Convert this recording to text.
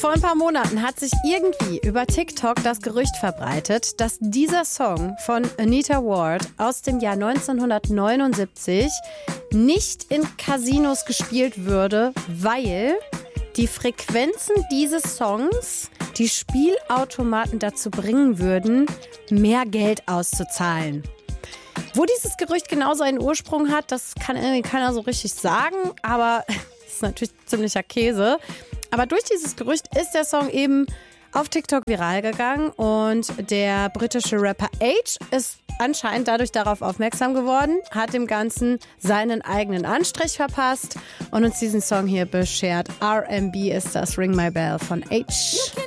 Vor ein paar Monaten hat sich irgendwie über TikTok das Gerücht verbreitet, dass dieser Song von Anita Ward aus dem Jahr 1979 nicht in Casinos gespielt würde, weil die Frequenzen dieses Songs die Spielautomaten dazu bringen würden, mehr Geld auszuzahlen. Wo dieses Gerücht genau seinen Ursprung hat, das kann irgendwie keiner so richtig sagen, aber das ist natürlich ziemlicher Käse. Aber durch dieses Gerücht ist der Song eben auf TikTok viral gegangen und der britische Rapper Age ist anscheinend dadurch darauf aufmerksam geworden, hat dem Ganzen seinen eigenen Anstrich verpasst und uns diesen Song hier beschert. R&B ist das Ring My Bell von Age.